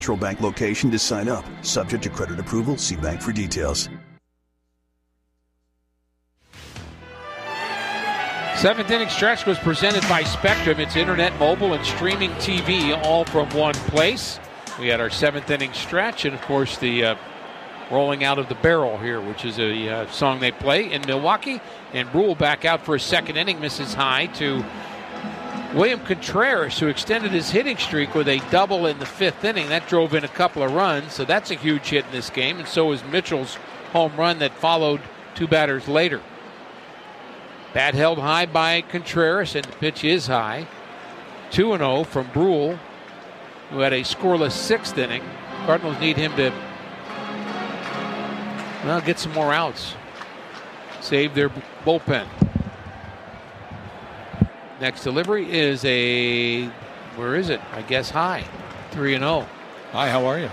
Central Bank location to sign up. Subject to credit approval. See bank for details. Seventh inning stretch was presented by Spectrum. It's internet, mobile, and streaming TV all from one place. We had our seventh inning stretch, and of course the rolling out of the barrel here, which is a song they play in Milwaukee. And Brule back out for a second inning, misses high to William Contreras, who extended his hitting streak with a double in the fifth inning. That drove in a couple of runs, so that's a huge hit in this game, and so is Mitchell's home run that followed two batters later. Bat held high by Contreras, and the pitch is high. 2-0 from Brule, who had a scoreless sixth inning. Cardinals need him to get some more outs, save their bullpen. Next delivery is where is it? I guess high. 3-0. Hi, how are you?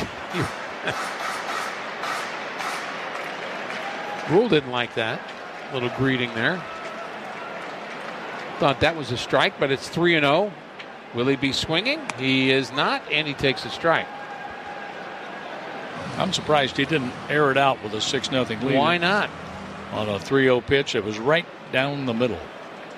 Brule didn't like that. Little greeting there. Thought that was a strike, but it's 3-0. Will he be swinging? He is not, and he takes a strike. I'm surprised he didn't air it out with a 6-0 lead. Why not? On a 3-0 pitch, it was right down the middle.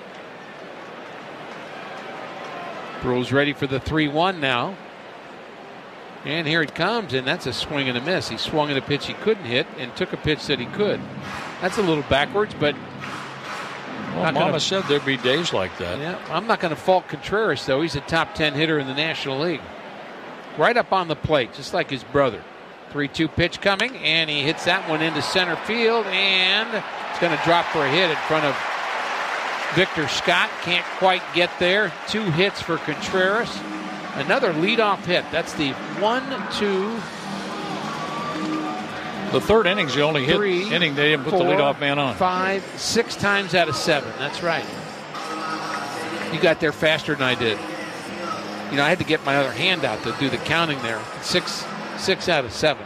Brule's ready for the 3-1 now. And here it comes, and that's a swing and a miss. He swung at a pitch he couldn't hit and took a pitch that he could. That's a little backwards, but... Well, Mama said there'd be days like that. Yeah, I'm not going to fault Contreras, though. He's a top 10 hitter in the National League. Right up on the plate, just like his brother. 3-2 pitch coming, and he hits that one into center field, and it's going to drop for a hit in front of Victor Scott. Can't quite get there. 2 hits for Contreras. Another leadoff hit. That's the 1-2. The third inning's the only inning they didn't put the leadoff man on. 5, 6 times out of 7. That's right. You got there faster than I did. You know, I had to get my other hand out to do the counting there. 6 out of 7.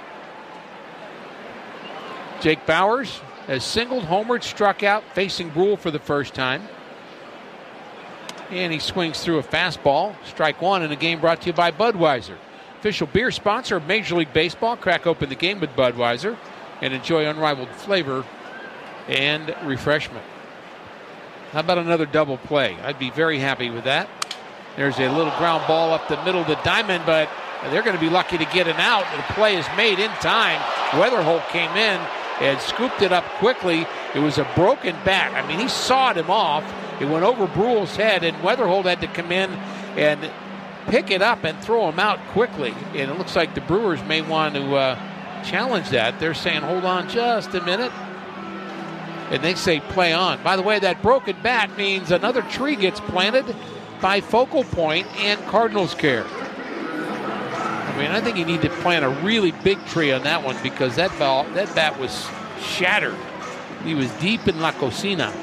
Jake Bauers has singled, homered, struck out, facing Brule for the first time. And he swings through a fastball. Strike one in a game brought to you by Budweiser. Official beer sponsor of Major League Baseball. Crack open the game with Budweiser and enjoy unrivaled flavor and refreshment. How about another double play? I'd be very happy with that. There's a little ground ball up the middle of the diamond, but they're going to be lucky to get an out. The play is made in time. Weatherholt came in and scooped it up quickly. It was a broken bat. I mean, he sawed him off. It went over Brule's head, and Weatherholt had to come in and pick it up and throw him out quickly. And it looks like the Brewers may want to challenge that. They're saying, hold on just a minute. And they say play on. By the way, that broken bat means another tree gets planted by Focal Point and Cardinals Care. I mean, I think you need to plant a really big tree on that one because that bat was shattered. He was deep in La Cocina.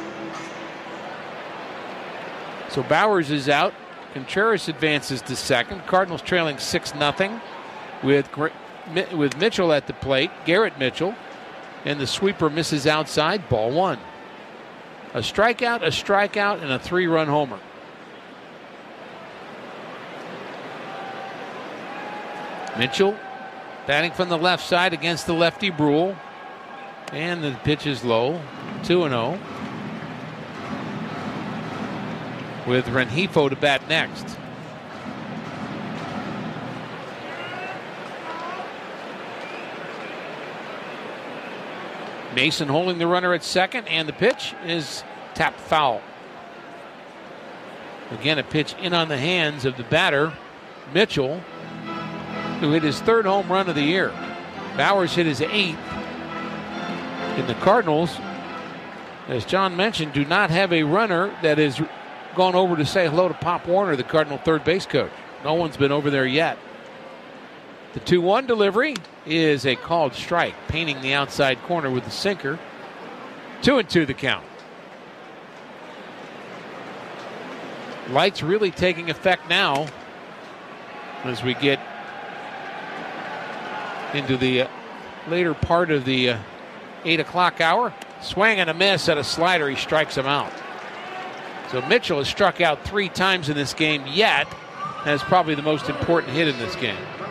So Bauers is out. Contreras advances to second. Cardinals trailing 6-0 with Mitchell at the plate. Garrett Mitchell. And the sweeper misses outside. Ball one. A strikeout, and a 3-run homer. Mitchell batting from the left side against the lefty Brule. And the pitch is low. 2-0. With Rengifo to bat next. Mason holding the runner at second, and the pitch is tapped foul. Again, a pitch in on the hands of the batter, Mitchell, who hit his 3rd home run of the year. Bauers hit his 8th. And the Cardinals, as John mentioned, do not have a runner that is gone over to say hello to Pop Warner, the Cardinal third base coach. No one's been over there yet. The 2-1 delivery is a called strike, painting the outside corner with the sinker. 2-2 the count. Lights really taking effect now as we get into the later part of the 8 o'clock hour. Swing and a miss at a slider. He strikes him out. So Mitchell has struck out 3 times in this game, yet has probably the most important hit in this game.